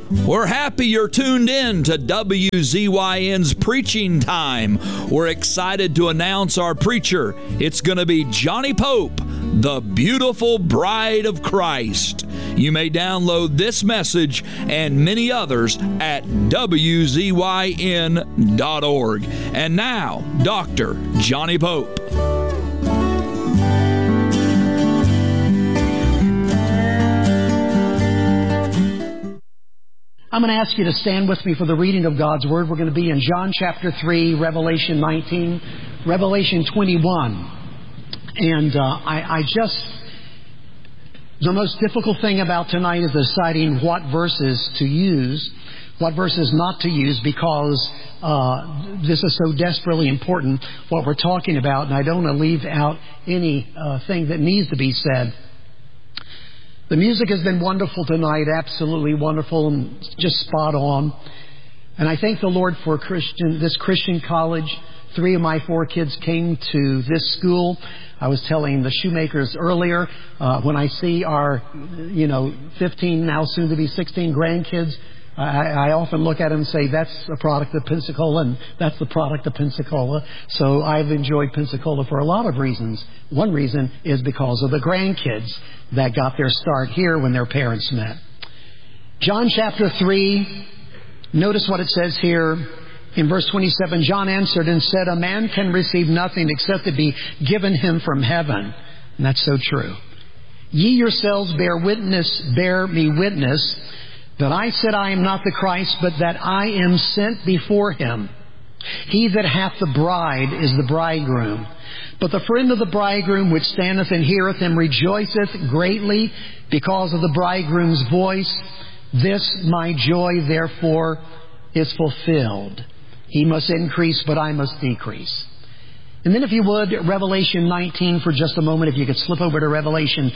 We're happy you're tuned in to WZYN's Preaching Time. We're excited to announce our preacher. It's going to be Johnny Pope, the beautiful bride of Christ. You may download this message and many others at WZYN.org. And now, Dr. Johnny Pope. I'm going to ask you to stand with me for the reading of God's Word. We're going to be in John chapter 3, Revelation 19, Revelation 21. And the most difficult thing about tonight is deciding what verses to use, what verses not to use, because this is so desperately important, what we're talking about, and I don't want to leave out anything that needs to be said. The music has been wonderful tonight, absolutely wonderful and just spot on. And I thank the Lord for this Christian college. 3 of my 4 kids came to this school. I was telling the Shoemakers earlier, when I see our, 15, now soon to be 16 grandkids, I often look at them and say, that's a product of Pensacola, and that's the product of Pensacola. So I've enjoyed Pensacola for a lot of reasons. One reason is because of the grandkids that got their start here when their parents met. John chapter 3, notice what it says here in verse 27. John answered and said, a man can receive nothing except it be given him from heaven. And that's so true. Ye yourselves bear me witness, that I said I am not the Christ, but that I am sent before him. He that hath the bride is the bridegroom. But the friend of the bridegroom which standeth and heareth him rejoiceth greatly because of the bridegroom's voice. This my joy therefore is fulfilled. He must increase, but I must decrease. And then if you would, Revelation 19 for just a moment, if you could slip over to Revelation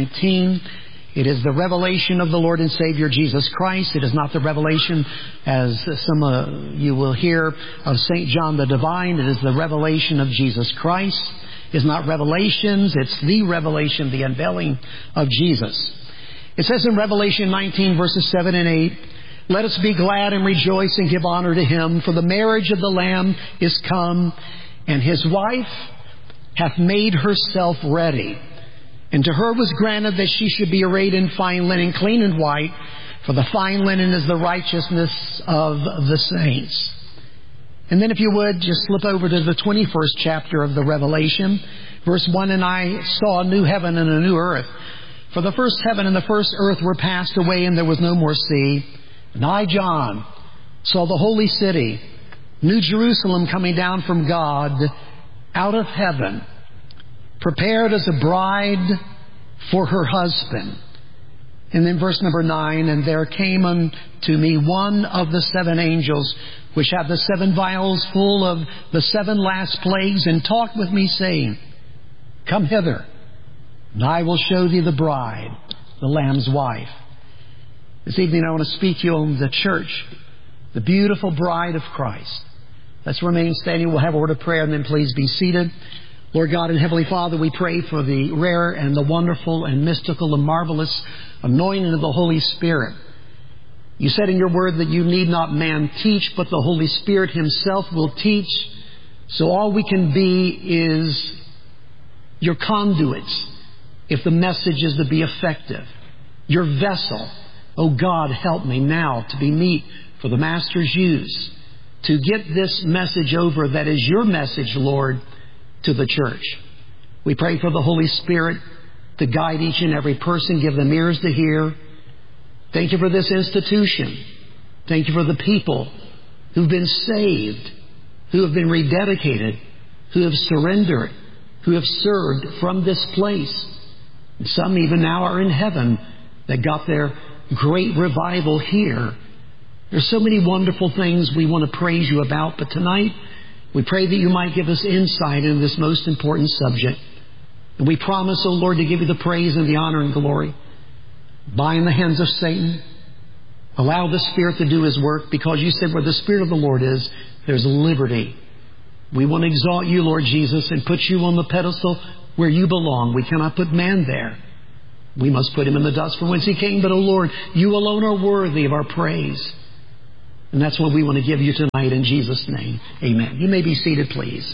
19. It is the revelation of the Lord and Savior Jesus Christ. It is not the revelation, as some of you will hear, of St. John the Divine. It is the revelation of Jesus Christ. It's not revelations. It's the revelation, the unveiling of Jesus. It says in Revelation 19, verses 7 and 8, let us be glad and rejoice and give honor to Him, for the marriage of the Lamb is come, and His wife hath made herself ready. And to her was granted that she should be arrayed in fine linen, clean and white, for the fine linen is the righteousness of the saints. And then if you would, just slip over to the 21st chapter of the Revelation, verse 1, and I saw a new heaven and a new earth. For the first heaven and the first earth were passed away, and there was no more sea. And I, John, saw the holy city, New Jerusalem, coming down from God out of heaven, prepared as a bride for her husband. And then verse number 9, and there came unto me one of the 7 angels, which had the 7 vials full of the 7 last plagues, and talked with me, saying, come hither, and I will show thee the bride, the Lamb's wife. This evening I want to speak to you on the church, the beautiful bride of Christ. Let's remain standing. We'll have a word of prayer, and then please be seated. Lord God and Heavenly Father, we pray for the rare and the wonderful and mystical and marvelous anointing of the Holy Spirit. You said in your word that you need not man teach, but the Holy Spirit Himself will teach. So all we can be is your conduits, if the message is to be effective. Your vessel. Oh God, help me now to be meet for the Master's use, to get this message over that is your message, Lord, to the church. We pray for the Holy Spirit to guide each and every person, give them ears to hear. Thank you for this institution. Thank you for the people who've been saved, who have been rededicated, who have surrendered, who have served from this place. And some even now are in heaven that got their great revival here. There's so many wonderful things we want to praise you about, but tonight we pray that you might give us insight into this most important subject. And we promise, O Lord, to give you the praise and the honor and glory. Bind the hands of Satan. Allow the Spirit to do His work, because you said where the Spirit of the Lord is, there's liberty. We want to exalt you, Lord Jesus, and put you on the pedestal where you belong. We cannot put man there. We must put Him in the dust from whence He came. But, O Lord, You alone are worthy of our praise. And that's what we want to give You tonight in Jesus' name. Amen. You may be seated, please.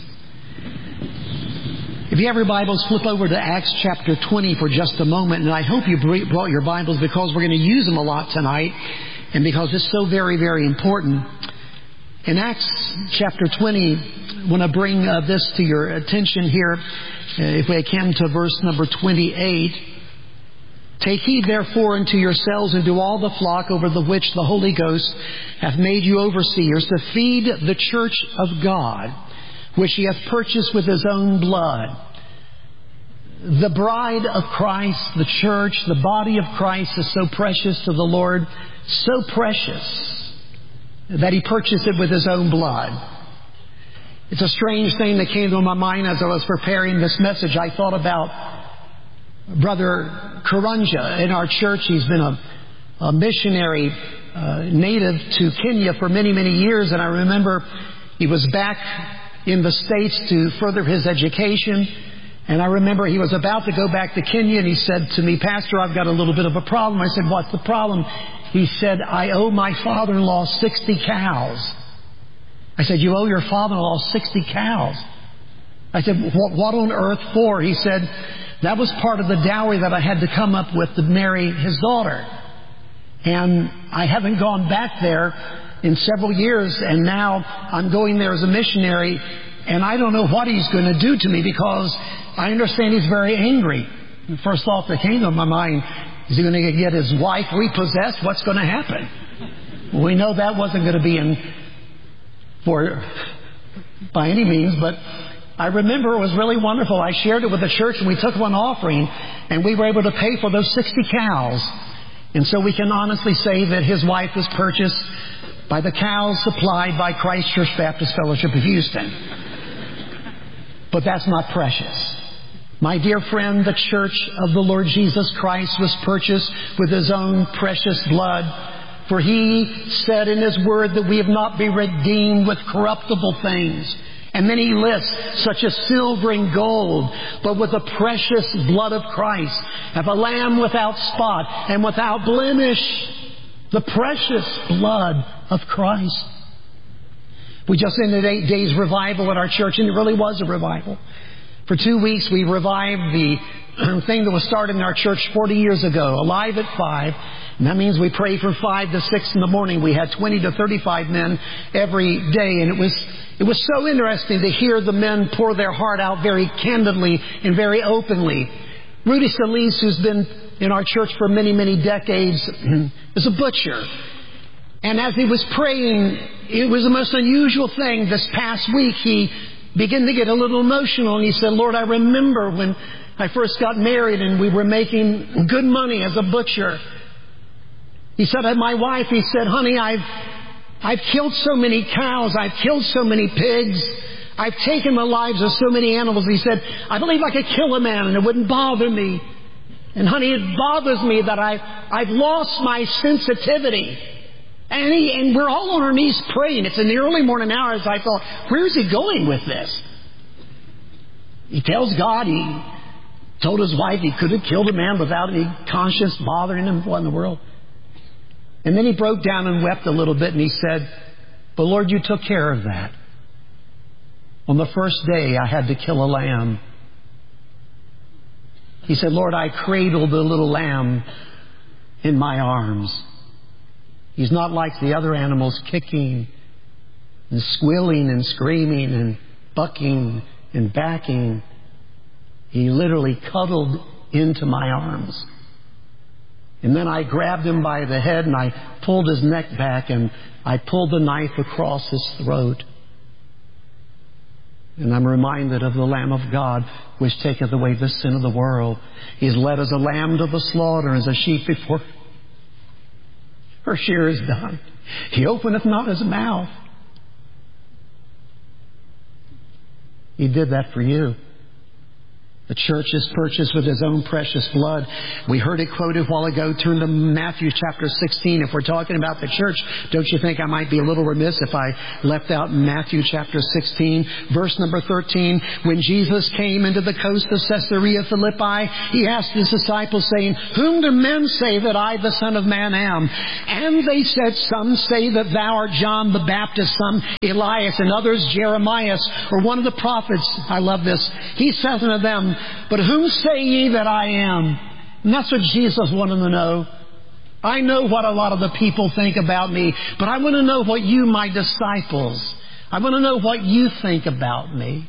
If you have your Bibles, flip over to Acts chapter 20 for just a moment. And I hope you brought your Bibles because we're going to use them a lot tonight. And because it's so very, very important. In Acts chapter 20, I want to bring this to your attention here. If we can, to verse number 28. Take heed therefore unto yourselves and to all the flock over the which the Holy Ghost hath made you overseers, to feed the church of God, which He hath purchased with His own blood. The bride of Christ, the church, the body of Christ is so precious to the Lord, so precious that He purchased it with His own blood. It's a strange thing that came to my mind as I was preparing this message. I thought about Brother Karanja in our church. He's been a missionary native to Kenya for many, many years. And I remember he was back in the States to further his education. And I remember he was about to go back to Kenya, and he said to me, Pastor, I've got a little bit of a problem. I said, what's the problem? He said, I owe my father-in-law 60 cows. I said, you owe your father-in-law 60 cows? I said, what on earth for? He said, that was part of the dowry that I had to come up with to marry his daughter. And I haven't gone back there in several years, and now I'm going there as a missionary, and I don't know what he's going to do to me because I understand he's very angry. The first thought that came to my mind, is he going to get his wife repossessed? What's going to happen? Well, we know that wasn't going to be by any means, but I remember it was really wonderful. I shared it with the church, and we took one offering, and we were able to pay for those 60 cows. And so we can honestly say that his wife was purchased by the cows supplied by Christ Church Baptist Fellowship of Houston. But that's not precious. My dear friend, the church of the Lord Jesus Christ was purchased with His own precious blood. For He said in His Word that we have not been redeemed with corruptible things. And then He lists such as silver and gold, but with the precious blood of Christ, of a lamb without spot and without blemish. The precious blood of Christ. We just ended 8 days revival at our church, and it really was a revival. For 2 weeks we revived the thing that was started in our church 40 years ago, Alive at 5. And that means we pray from 5 to 6 in the morning. We had 20 to 35 men every day, and it was so interesting to hear the men pour their heart out very candidly and very openly. Rudy Solis, who's been in our church for many, many decades, is a butcher. And as he was praying, it was the most unusual thing. This past week, he began to get a little emotional, and he said, Lord, I remember when I first got married and we were making good money as a butcher. He said, my wife, he said, honey, I've killed so many cows. I've killed so many pigs. I've taken the lives of so many animals. He said, I believe I could kill a man and it wouldn't bother me. And honey, it bothers me that I've lost my sensitivity. And we're all on our knees praying. It's in the early morning hours. I thought, where is he going with this? He tells God, he told his wife he could have killed a man without any conscience bothering him. What in the world? And then he broke down and wept a little bit, and he said, but Lord, you took care of that. On the first day, I had to kill a lamb. He said, Lord, I cradled the little lamb in my arms. He's not like the other animals, kicking and squealing and screaming and bucking and backing. He literally cuddled into my arms. And then I grabbed him by the head and I pulled his neck back and I pulled the knife across his throat. And I'm reminded of the Lamb of God, which taketh away the sin of the world. He is led as a lamb to the slaughter, as a sheep before her shear is done. He openeth not his mouth. He did that for you. The church is purchased with His own precious blood. We heard it quoted a while ago. Turn to Matthew chapter 16. If we're talking about the church, don't you think I might be a little remiss if I left out Matthew chapter 16, verse number 13? When Jesus came into the coast of Caesarea Philippi, He asked His disciples, saying, Whom do men say that I, the Son of Man, am? And they said, Some say that Thou art John the Baptist, some Elias, and others Jeremiah, or one of the prophets. I love this. He says unto them, But whom say ye that I am? And that's what Jesus wanted to know. I know what a lot of the people think about me, but I want to know what you, my disciples, I want to know what you think about me.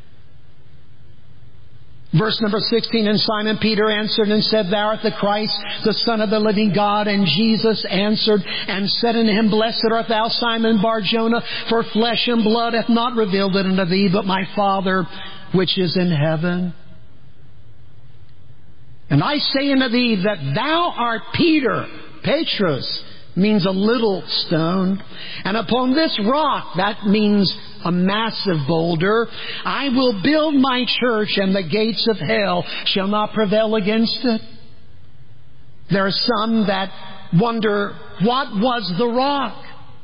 Verse number 16, And Simon Peter answered and said, Thou art the Christ, the Son of the living God. And Jesus answered and said unto him, Blessed art thou, Simon Bar-Jonah, for flesh and blood hath not revealed it unto thee, but my Father which is in heaven. And I say unto thee that thou art Peter. Petros means a little stone. And upon this rock, that means a massive boulder, I will build my church, and the gates of hell shall not prevail against it. There are some that wonder, what was the rock?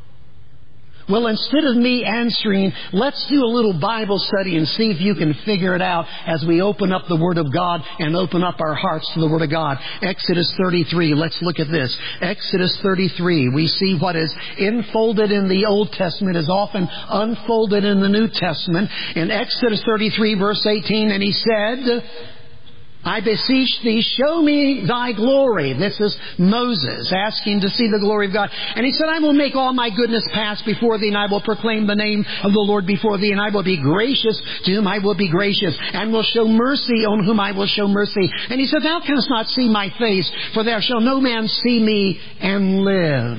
Well, instead of me answering, let's do a little Bible study and see if you can figure it out as we open up the Word of God and open up our hearts to the Word of God. Exodus 33, let's look at this. Exodus 33, we see what is enfolded in the Old Testament is often unfolded in the New Testament. In Exodus 33, verse 18, And He said, I beseech thee, show me thy glory. This is Moses asking to see the glory of God. And he said, I will make all my goodness pass before thee, and I will proclaim the name of the Lord before thee, and I will be gracious to whom I will be gracious, and will show mercy on whom I will show mercy. And he said, Thou canst not see my face, for there shall no man see me and live.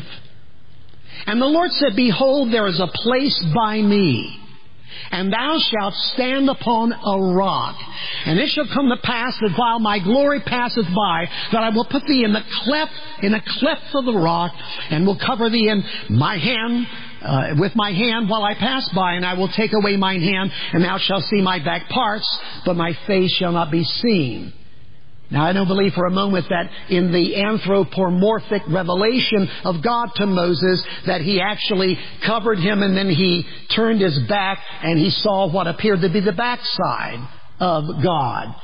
And the Lord said, Behold, there is a place by me, and thou shalt stand upon a rock. And it shall come to pass that while my glory passeth by, that I will put thee in a cleft of the rock, and will cover thee in my hand, with my hand while I pass by, and I will take away mine hand, and thou shalt see my back parts, but my face shall not be seen. Now, I don't believe for a moment that in the anthropomorphic revelation of God to Moses that He actually covered him and then He turned His back and he saw what appeared to be the backside of God.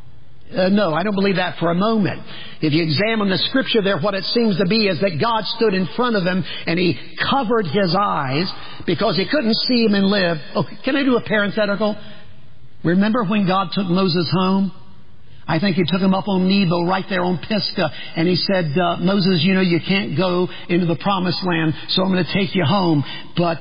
No, I don't believe that for a moment. If you examine the Scripture there, what it seems to be is that God stood in front of him and He covered his eyes because he couldn't see him and live. Oh, can I do a parenthetical? Remember when God took Moses home? I think He took him up on Nebo, right there on Pisgah, and He said, Moses, you know, you can't go into the Promised Land, so I'm going to take you home. But,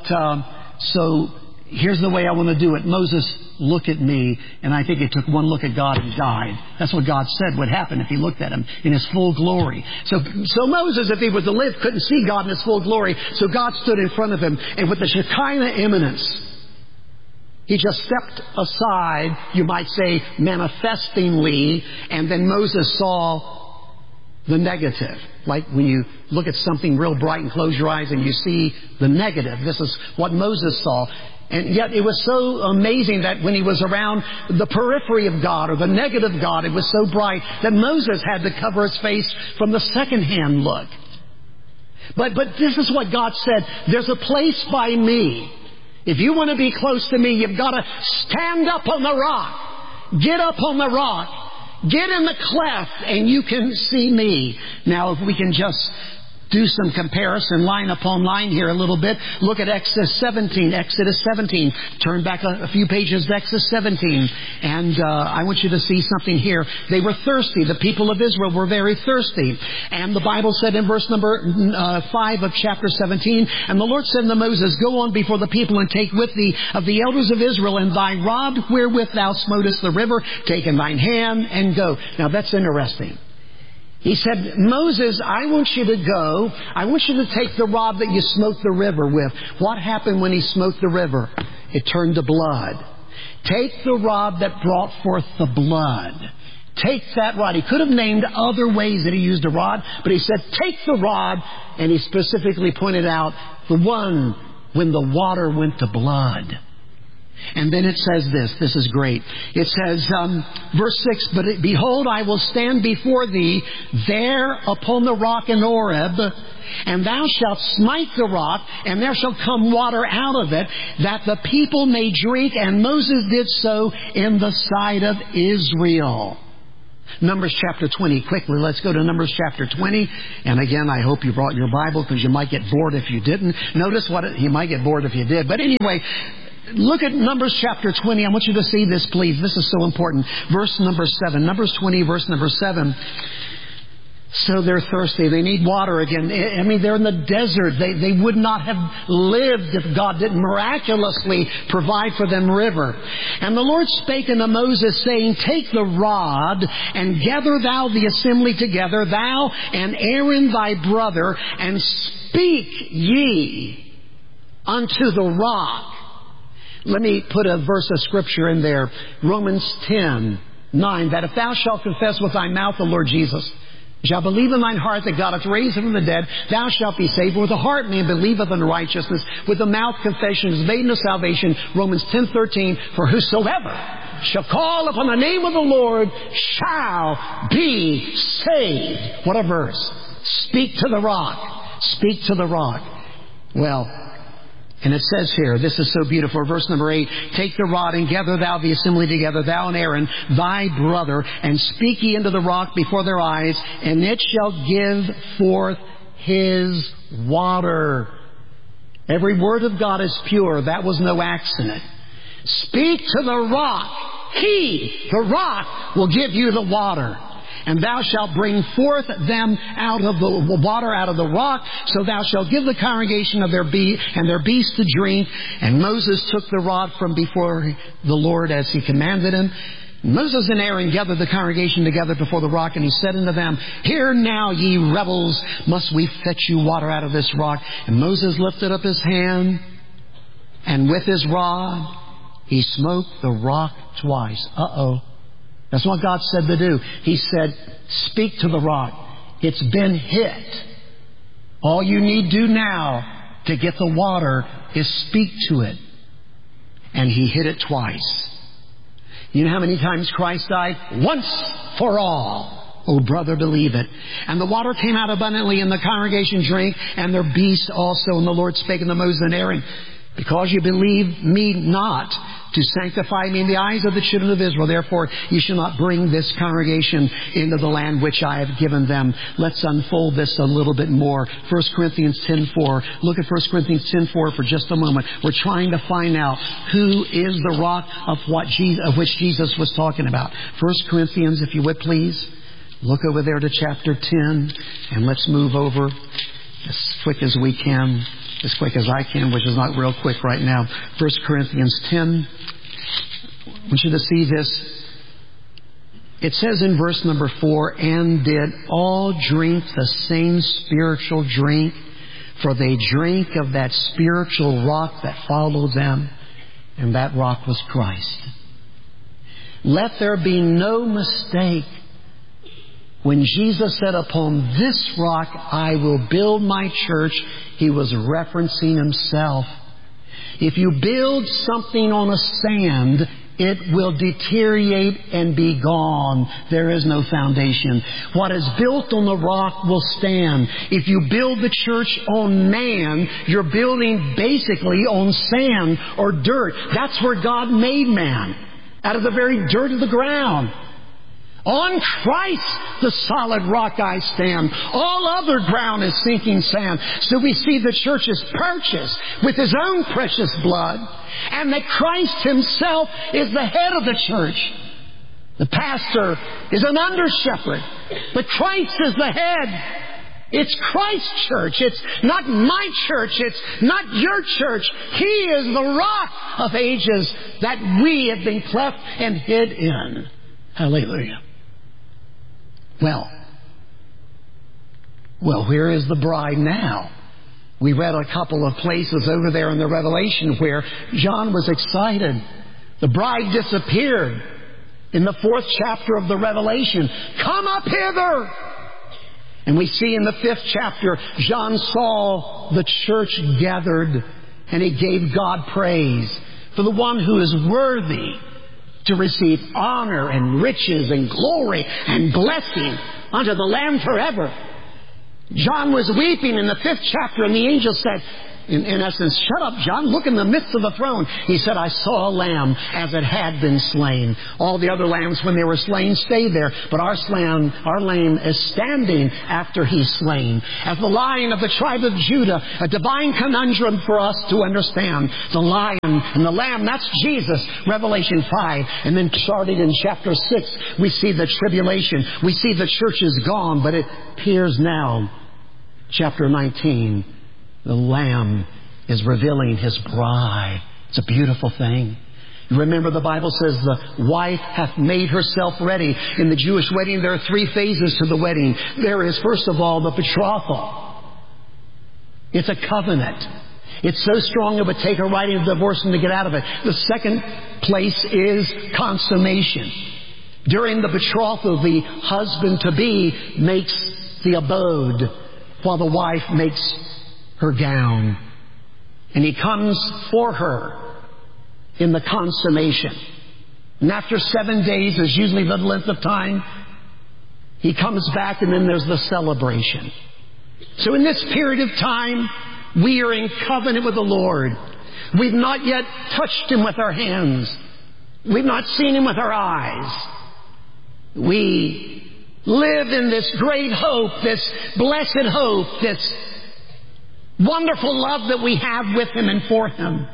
so here's the way I want to do it. Moses, look at me. And I think he took one look at God and died. That's what God said would happen if he looked at him in His full glory. So Moses, if he was to live, couldn't see God in His full glory. So God stood in front of him, and with the Shekinah eminence, He just stepped aside, you might say, manifestingly, and then Moses saw the negative. Like when you look at something real bright and close your eyes and you see the negative. This is what Moses saw. And yet it was so amazing that when he was around the periphery of God or the negative God, it was so bright that Moses had to cover his face from the second-hand look. But this is what God said. There's a place by me. If you want to be close to me, you've got to stand up on the rock. Get up on the rock. Get in the cleft and you can see me. Now, if we can just do some comparison line upon line here a little bit. Look at Exodus 17. Exodus 17. Turn back a few pages to Exodus 17. And I want you to see something here. They were thirsty. The people of Israel were very thirsty. And the Bible said in verse number 5 of chapter 17, And the Lord said unto Moses, Go on before the people and take with thee of the elders of Israel and thy rod wherewith thou smotest the river, take in thine hand and go. Now that's interesting. He said, Moses, I want you to go. I want you to take the rod that you smote the river with. What happened when he smote the river? It turned to blood. Take the rod that brought forth the blood. Take that rod. He could have named other ways that he used a rod, but he said, take the rod, and he specifically pointed out the one when the water went to blood. And then it says this is great. It says, verse 6, but behold, I will stand before thee there upon the rock in Horeb, and thou shalt smite the rock, and there shall come water out of it, that the people may drink. And Moses did so in the sight of Israel. Numbers chapter 20. Quickly, let's go to Numbers chapter 20. And again, I hope you brought your Bible, because you might get bored if you didn't. Notice you might get bored if you did. But anyway, look at Numbers chapter 20. I want you to see this, please. This is so important. Verse number 7. Numbers 20, verse number 7. So they're thirsty. They need water again. I mean, they're in the desert. They would not have lived if God didn't miraculously provide for them river. And the Lord spake unto Moses, saying, take the rod, and gather thou the assembly together, thou and Aaron thy brother, and speak ye unto the rock. Let me put a verse of Scripture in there. Romans 10:9, that if thou shalt confess with thy mouth the Lord Jesus, shall believe in thine heart that God hath raised him from the dead, thou shalt be saved. For with the heart man believeth unto righteousness, with the mouth confession is made unto salvation. Romans 10:13, for whosoever shall call upon the name of the Lord shall be saved. What a verse. Speak to the rock. Speak to the rock. Well, and it says here, this is so beautiful, verse number 8, take the rod and gather thou the assembly together, thou and Aaron, thy brother, and speak ye into the rock before their eyes, and it shall give forth his water. Every word of God is pure. That was no accident. Speak to the rock. He, the rock, will give you the water. And thou shalt bring forth them out of the water out of the rock, so thou shalt give the congregation of their beasts to drink. And Moses took the rod from before the Lord as he commanded him. Moses and Aaron gathered the congregation together before the rock, and he said unto them, hear now, ye rebels, must we fetch you water out of this rock? And Moses lifted up his hand, and with his rod he smote the rock twice. That's what God said to do. He said, speak to the rock. It's been hit. All you need do now to get the water is speak to it. And he hit it twice. You know how many times Christ died? Once for all. Oh, brother, believe it. And the water came out abundantly, and the congregation drank, and their beasts also. And the Lord spake unto Moses and Aaron, because you believe me not to sanctify me in the eyes of the children of Israel, therefore you shall not bring this congregation into the land which I have given them. Let's unfold this a little bit more. 1 Corinthians 10:4. Look at 1 Corinthians 10:4 for just a moment. We're trying to find out who is the rock of which Jesus was talking about. 1 Corinthians, if you would please, look over there to chapter 10, and let's move over as quick as we can. As quick as I can, which is not real quick right now. 1 Corinthians 10. I want you to see this. It says in verse number 4, and did all drink the same spiritual drink, for they drank of that spiritual rock that followed them, and that rock was Christ. Let there be no mistake. When Jesus said, upon this rock I will build my church, he was referencing himself. If you build something on a sand, it will deteriorate and be gone. There is no foundation. What is built on the rock will stand. If you build the church on man, you're building basically on sand or dirt. That's where God made man, out of the very dirt of the ground. On Christ, the solid rock I stand. All other ground is sinking sand. So we see the church is purchased with his own precious blood, and that Christ himself is the head of the church. The pastor is an under-shepherd, but Christ is the head. It's Christ's church. It's not my church. It's not your church. He is the rock of ages that we have been cleft and hid in. Hallelujah. Well, where is the bride now? We read a couple of places over there in the Revelation where John was excited. The bride disappeared in the 4th chapter of the Revelation. Come up hither! And we see in the 5th chapter, John saw the church gathered, and he gave God praise. for the one who is worthy to receive honor and riches and glory and blessing unto the Lamb forever. John was weeping in the 5th chapter, and the angel said, in essence, shut up, John, look in the midst of the throne. He said, I saw a lamb as it had been slain. All the other lambs, when they were slain, stayed there. But our lamb is standing after he's slain. As the Lion of the tribe of Judah, a divine conundrum for us to understand. The Lion and the Lamb, that's Jesus, Revelation 5. And then starting in chapter 6, we see the tribulation. We see the church is gone, but it appears now, chapter 19, the Lamb is revealing His bride. It's a beautiful thing. You remember the Bible says the wife hath made herself ready. In the Jewish wedding, there are 3 phases to the wedding. There is, first of all, the betrothal. It's a covenant. It's so strong it would take a writing of divorce and to get out of it. The second place is consummation. During the betrothal, the husband-to-be makes the abode, while the wife makes her gown. And he comes for her in the consummation. And after 7 days is usually the length of time, he comes back, and then there's the celebration. So in this period of time, we are in covenant with the Lord. We've not yet touched Him with our hands. We've not seen Him with our eyes. We live in this great hope, this blessed hope, this wonderful love that we have with Him and for Him.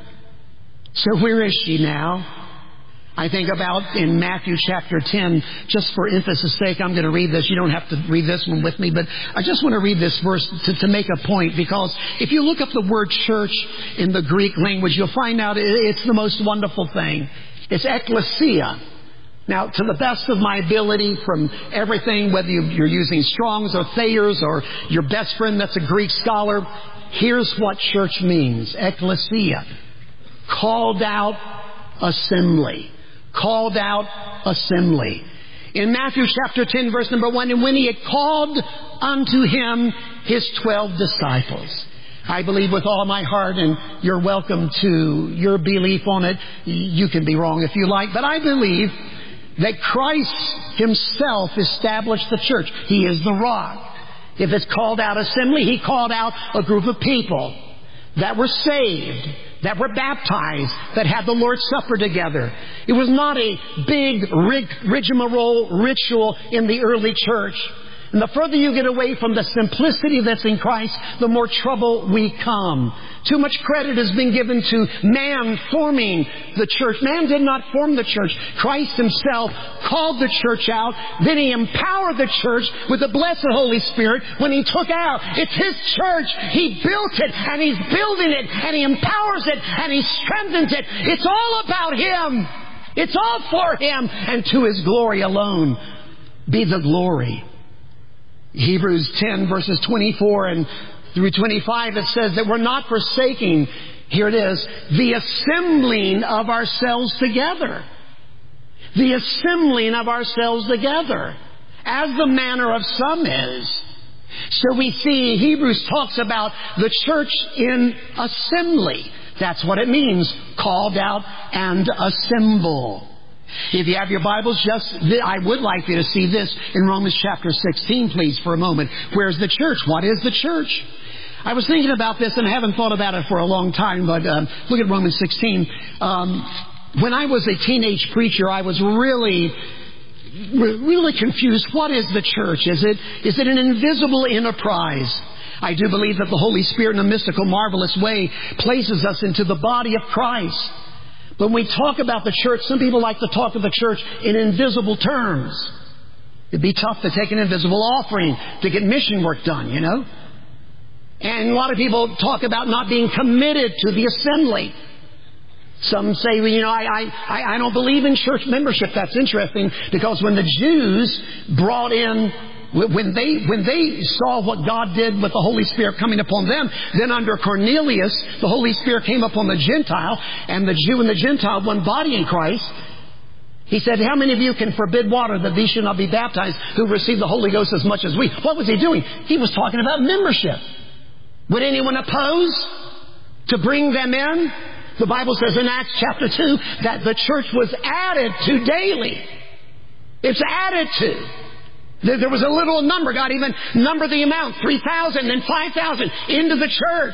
So where is she now? I think about in Matthew chapter 10, just for emphasis' sake, I'm going to read this. You don't have to read this one with me, but I just want to read this verse to make a point, because if you look up the word church in the Greek language, you'll find out it's the most wonderful thing. It's ecclesia. Now, to the best of my ability, from everything, whether you're using Strong's or Thayer's or your best friend that's a Greek scholar, here's what church means. Ecclesia. Called out assembly. Called out assembly. In Matthew chapter 10, verse number 1, and when He had called unto Him His 12 disciples. I believe with all my heart, and you're welcome to your belief on it. You can be wrong if you like, but I believe that Christ Himself established the church. He is the rock. If it's called out assembly, He called out a group of people that were saved, that were baptized, that had the Lord's Supper together. It was not a big rigmarole ritual in the early church. And the further you get away from the simplicity that's in Christ, the more trouble we come. Too much credit has been given to man forming the church. Man did not form the church. Christ Himself called the church out. Then He empowered the church with the blessed Holy Spirit when He took out. It's His church. He built it, and He's building it, and He empowers it, and He strengthens it. It's all about Him. It's all for Him, and to His glory alone be the glory. Hebrews 10 verses 24 and through 25, it says that we're not forsaking, here it is, the assembling of ourselves together. The assembling of ourselves together, as the manner of some is. So we see Hebrews talks about the church in assembly. That's what it means, called out and assemble. If you have your Bibles, I would like you to see this in Romans chapter 16, please, for a moment. Where's the church? What is the church? I was thinking about this, and I haven't thought about it for a long time, but look at Romans 16. When I was a teenage preacher, I was really confused. What is the church? Is it an invisible enterprise? I do believe that the Holy Spirit in a mystical, marvelous way places us into the body of Christ. When we talk about the church, some people like to talk of the church in invisible terms. It'd be tough to take an invisible offering to get mission work done, you know. And a lot of people talk about not being committed to the assembly. Some say, well, you know, I don't believe in church membership. That's interesting, because when the Jews brought in, when they saw what God did with the Holy Spirit coming upon them, then under Cornelius, the Holy Spirit came upon the Gentile, and the Jew and the Gentile, one body in Christ. He said, how many of you can forbid water that these should not be baptized, who receive the Holy Ghost as much as we? What was He doing? He was talking about membership. Would anyone oppose to bring them in? The Bible says in Acts chapter 2 that the church was added to daily. It's added to. There was a little number. God even numbered the amount, 3,000, then 5,000 into the church.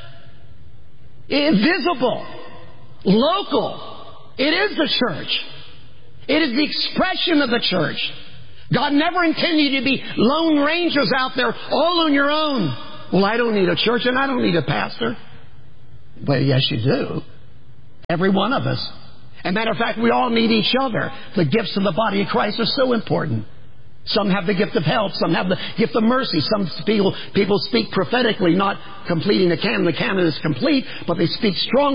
Visible, local. It is the church. It is the expression of the church. God never intended you to be lone rangers out there all on your own. Well, I don't need a church and I don't need a pastor. Well, yes, you do. Every one of us. As a matter of fact, we all need each other. The gifts of the body of Christ are so important. Some have the gift of help. Some have the gift of mercy. Some people speak prophetically, not completing the canon. The canon is complete, but they speak strongly.